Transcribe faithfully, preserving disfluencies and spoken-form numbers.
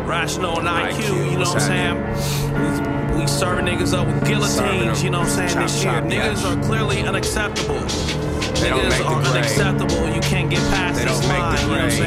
Rational and I Q, you know what I'm saying? We, we serving niggas up with guillotines, you know what I'm saying, this year. Niggas are clearly unacceptable. Niggas are unacceptable. You can't get past this line, you know what I'm saying?